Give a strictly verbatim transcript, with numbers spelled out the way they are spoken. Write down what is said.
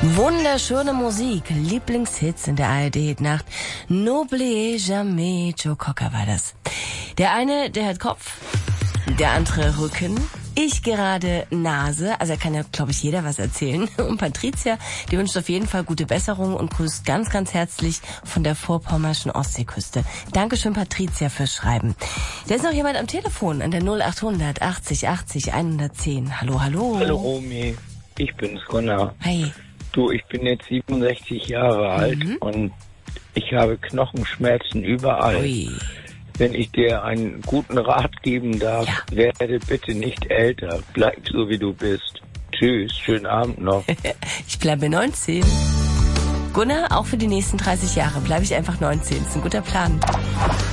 Wunderschöne Musik, Lieblingshits in der A R D-Nacht. N'oubliez jamais, Joe Cocker war das. Der eine, der hat Kopf, der andere Rücken. Ich gerade Nase, also kann ja, glaube ich, jeder was erzählen. Und Patricia, die wünscht auf jeden Fall gute Besserung und grüßt ganz, ganz herzlich von der vorpommerschen Ostseeküste. Dankeschön, Patricia, fürs Schreiben. Da ist noch jemand am Telefon an der null achthundert achtzig achtzig hundertzehn. Hallo, hallo. Hallo, Romy. Ich bin's, Gunnar. Hi. Du, ich bin jetzt siebenundsechzig Jahre alt Mhm. und ich habe Knochenschmerzen überall. Ui. Wenn ich dir einen guten Rat geben darf, Ja. werde bitte nicht älter. Bleib so, wie du bist. Tschüss, schönen Abend noch. Ich bleibe neunzehn. Gunnar, auch für die nächsten dreißig Jahre bleibe ich einfach neunzehn. Das ist ein guter Plan.